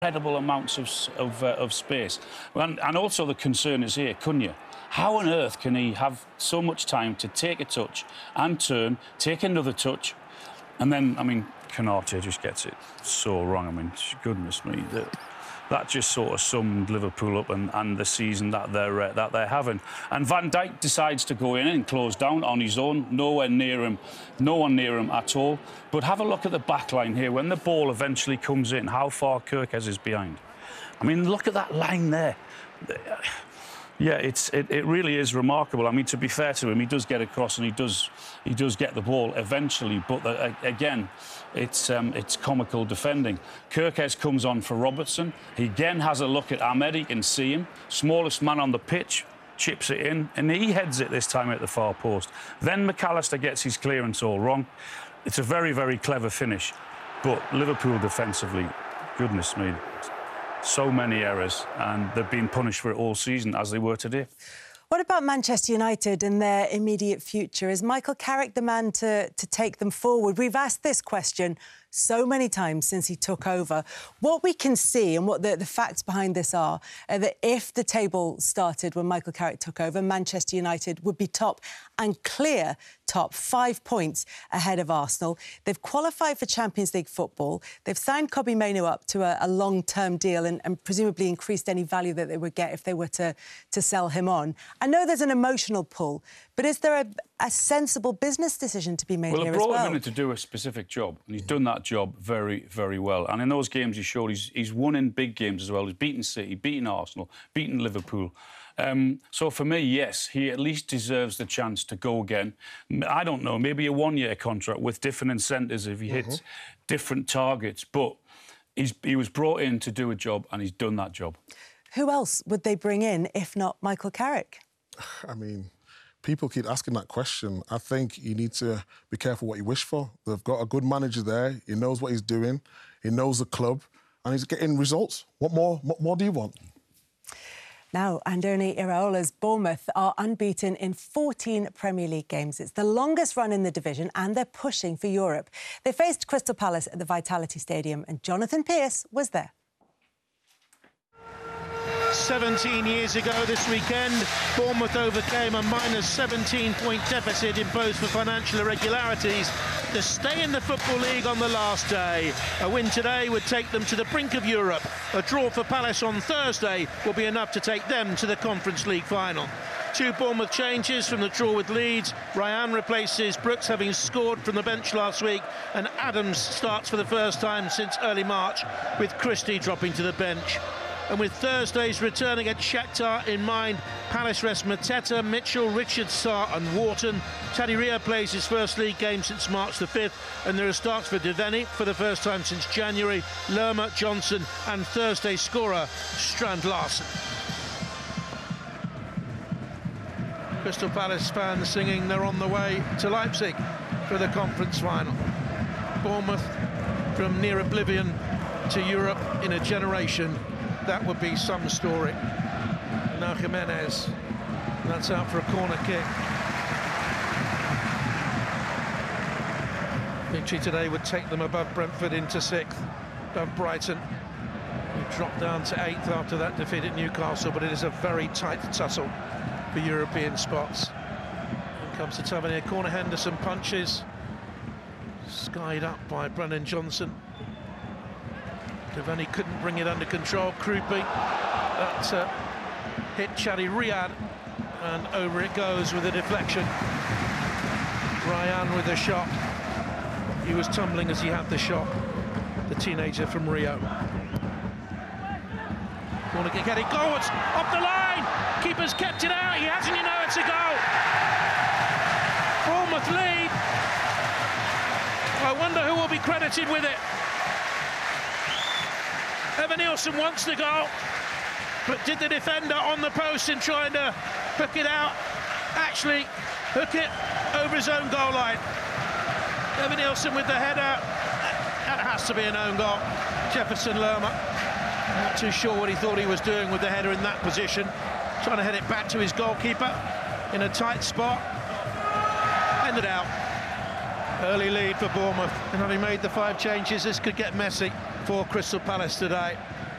incredible amounts of space. And also the concern is here, Cunha. How on earth can he have so much time to take a touch and turn, take another touch, and then, I mean, Konate just gets it so wrong. I mean, goodness me, that just sort of summed Liverpool up and the season that they're having. And Van Dijk decides to go in and close down on his own. No one near him at all. But have a look at the back line here. When the ball eventually comes in, how far Kerkez is behind. I mean, look at that line there. Yeah, it really is remarkable. I mean, to be fair to him, he does get across and he does get the ball eventually. But again, it's comical defending. Kerkez comes on for Robertson. He again has a look at Ahmed. He can see him. Smallest man on the pitch, chips it in, and he heads it this time at the far post. Then McAllister gets his clearance all wrong. It's a very, very clever finish. But Liverpool defensively, goodness me, so many errors, and they've been punished for it all season, as they were today. What about Manchester United and their immediate future? Is Michael Carrick the man to take them forward? We've asked this question so many times since he took over. What we can see and what the facts behind this are that if the table started when Michael Carrick took over, Manchester United would be top and clear top, 5 points ahead of Arsenal. They've qualified for Champions League football. They've signed Kobbie Mainoo up to a long-term deal and presumably increased any value that they would get if they were to sell him on. I know there's an emotional pull, but is there a sensible business decision to be made here as well? Well, they brought him in to do a specific job, and he's done that job very, very well. And in those games he showed he's won in big games as well. He's beaten City, beaten Arsenal, beaten Liverpool. So for me, yes, he at least deserves the chance to go again. I don't know, maybe a one-year contract with different incentives if he hits different targets. But he was brought in to do a job, and he's done that job. Who else would they bring in if not Michael Carrick? I mean, people keep asking that question. I think you need to be careful what you wish for. They've got a good manager there. He knows what he's doing. He knows the club, and he's getting results. What more do you want? Now, Andoni Iraola's Bournemouth are unbeaten in 14 Premier League games. It's the longest run in the division, and they're pushing for Europe. They faced Crystal Palace at the Vitality Stadium, and Jonathan Pearce was there. 17 years ago this weekend, Bournemouth overcame a -17-point deficit imposed for financial irregularities to stay in the Football League on the last day. A win today would take them to the brink of Europe. A draw for Palace on Thursday will be enough to take them to the Conference League final. 2 Bournemouth changes from the draw with Leeds. Ryan replaces Brooks, having scored from the bench last week, and Adams starts for the first time since early March, with Christie dropping to the bench. And with Thursday's return against Shakhtar in mind, Palace rest Mateta, Mitchell, Richards, Sarr and Wharton. Teddy Ria plays his first league game since March the 5th, and there are starts for Devaney for the first time since January, Lerma, Johnson and Thursday scorer Strand Larsen. Crystal Palace fans singing they're on the way to Leipzig for the conference final. Bournemouth from near oblivion to Europe in a generation. That would be some story. Now Jimenez, that's out for a corner kick. Victory today would take them above Brentford into 6th, above Brighton, who dropped down to 8th after that defeat at Newcastle, but it is a very tight tussle for European spots. Here comes the Tavernier corner, Henderson punches, skied up by Brennan Johnson. Devaney couldn't bring it under control. Krupi, that hit Chadi Riyad, and over it goes with a deflection. Ryan with a shot. He was tumbling as he had the shot, the teenager from Rio. Corner kick heading goals, off the line! Keeper's kept it out, he hasn't, you know it's a goal! Bournemouth lead. I wonder who will be credited with it. Evanilson wants the goal, but did the defender on the post in trying to hook it out actually hook it over his own goal line? Evanilson with the header. That has to be an own goal. Jefferson Lerma, not too sure what he thought he was doing with the header in that position. Trying to head it back to his goalkeeper in a tight spot. Ended out. Early lead for Bournemouth, and having made the 5 changes, this could get messy for Crystal Palace today.